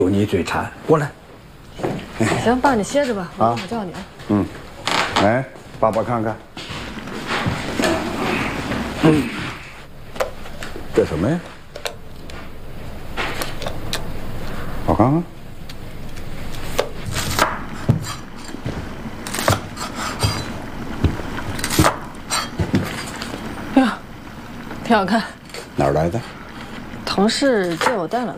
有你嘴馋，过来。 行，爸，你歇着吧，我叫你啊。 嗯，来，爸爸看看。这什么呀？我看看。 呀，挺好看。 哪儿来的？ 同事借我带来的。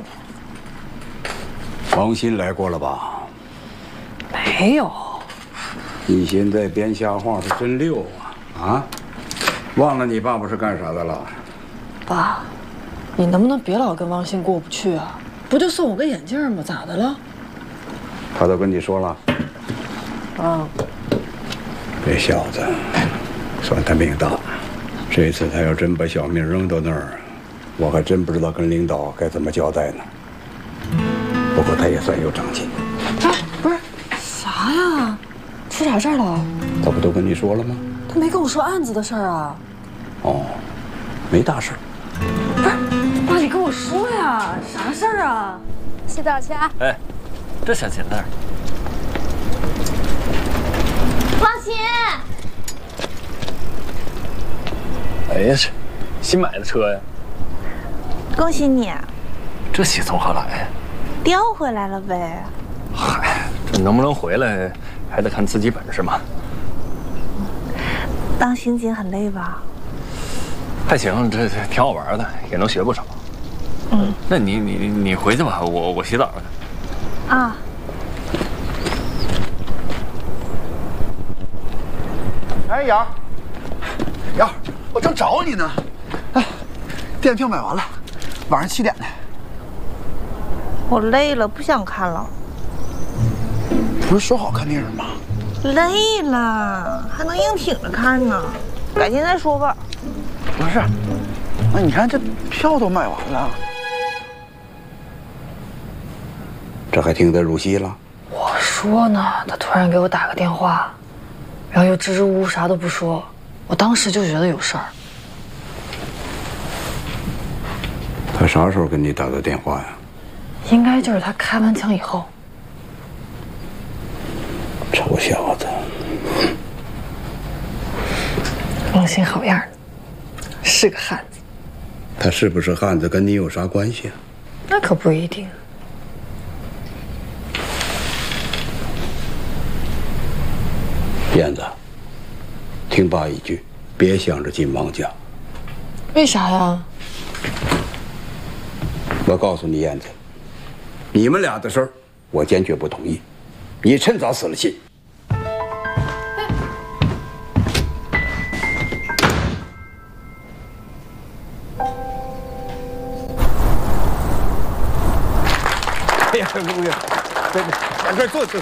王鑫来过了吧？ 没有。 你现在编瞎话是真溜啊！啊，忘了你爸爸是干啥的了？ 爸，你能不能别老跟王鑫过不去啊？不就送我个眼镜吗？咋的了？ 他都跟你说了？ 啊。 这小子，算他命大。这次他要真把小命扔到那儿，我还真不知道跟领导该怎么交代呢。不过他也算有长进。 哎，不是，啥呀？出啥事儿了？ 他不都跟你说了吗？ 他没跟我说案子的事儿啊。 哦，没大事。 不是，爸，你跟我说呀，啥事儿啊？ 洗澡去啊！ 哎，这小钱袋。 王鑫， 哎呀，这新买的车呀！ 恭喜你， 这喜从何来呀？ 调回来了呗。 嗨，这能不能回来，还得看自己本事嘛。 当刑警很累吧？ 还行，这挺好玩的，也能学不少。 嗯， 那你回去吧，我洗澡去。 啊。 哎，瑶儿，我正找你呢。哎，电影票买完了，晚上7点呢。 我累了，不想看了。 不是说好看电影吗？ 累了，还能硬挺着看呢。改天再说吧。 不是，那你看这票都买完了， 这还听得入戏了？ 我说呢，他突然给我打个电话，然后又支支吾吾啥都不说，我当时就觉得有事儿。 他啥时候跟你打的电话呀？ 应该就是他开完枪以后。 臭小子！ 王鑫好样的，是个汉子。 他是不是汉子跟你有啥关系啊？ 那可不一定。 燕子，听爸一句，别想着进王家。 为啥呀？ 我告诉你，燕子，你们俩的事儿，我坚决不同意。你趁早死了心。哎呀，不用，往这儿坐。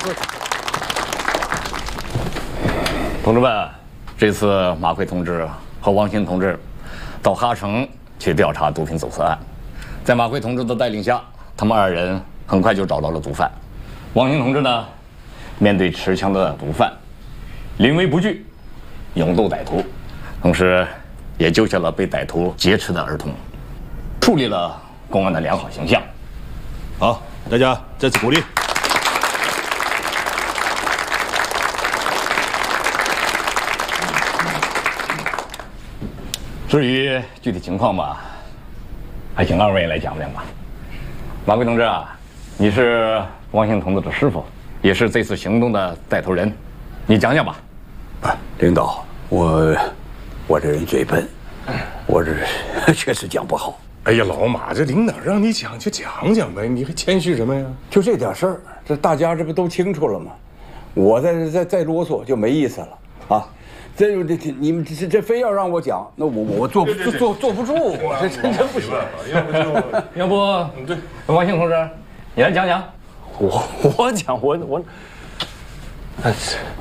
同志们，这次马奎同志和王鑫同志到哈城去调查毒品走私案，在马奎同志的带领下，他们2人很快就找到了毒贩。王鑫同志呢，面对持枪的毒贩，临危不惧，勇斗歹徒，同时也救下了被歹徒劫持的儿童，树立了公安的良好形象。 好，大家再次鼓励。 至于具体情况吧，还请2位来讲讲吧。马奎同志啊，你是王鑫同志的师傅，也是这次行动的带头人，你讲讲吧。 领导，我这人嘴笨，我这确实讲不好。 哎呀，老马，这领导让你讲就讲讲呗，你还谦虚什么呀？ 就这点事儿，这大家这不都清楚了吗？我再啰嗦就没意思了啊！你们这非要让我讲，那我坐不住，我这真不行。 要不对，王鑫同志，你来讲讲。 我讲我，哎。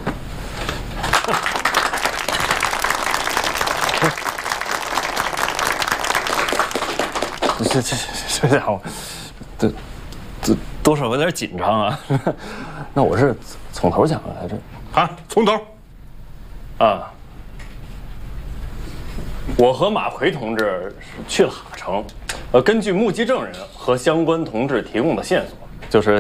这家伙，多少有点紧张啊。那我是从头讲来着。啊，从头。啊，我和马奎同志是去了哈城，根据目击证人和相关同志提供的线索， 就是